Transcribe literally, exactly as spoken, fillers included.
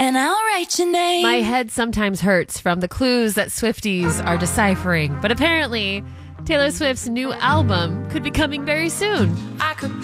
and I'll write your name. My head sometimes hurts from the clues that Swifties are deciphering, but apparently Taylor Swift's new album could be coming very soon. I could